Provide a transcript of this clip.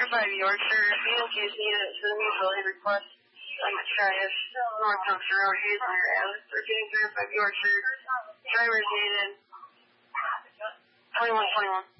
5 Yorkshire. BNQ's needed to the utility request. Trias, North Coast Road, Hazelmere, Alice, or getting 5 Yorkshire. Drivers needed. 2121.